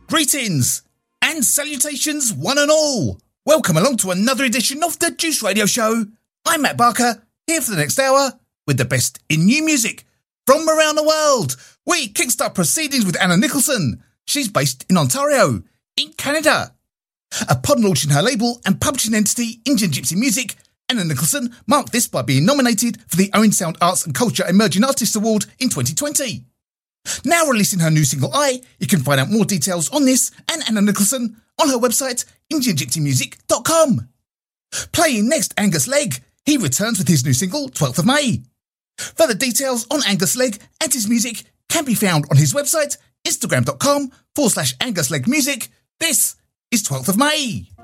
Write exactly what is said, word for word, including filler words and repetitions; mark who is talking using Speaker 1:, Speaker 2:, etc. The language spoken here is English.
Speaker 1: Greetings and salutations one and all. Welcome along to another edition of the Juice Radio Show. I'm Matt Barker, here for the next hour with the best in new music from around the world. We kickstart proceedings with Anna Nicholson. She's based in Ontario, in Canada. Upon launching her label and publishing entity, Indian Gypsy Music, Anna Nicholson marked this by being nominated for the Owen Sound Arts and Culture Emerging Artist Award in twenty twenty. Now releasing her new single I, you can find out more details on this and Anna Nicholson on her website, indian gypsy music dot com. Playing next, Angus Legg. He returns with his new single, twelfth of May. Further details on Angus Legg and his music can be found on his website, instagram.com forward slash Angus Legg Music. This is twelfth of May.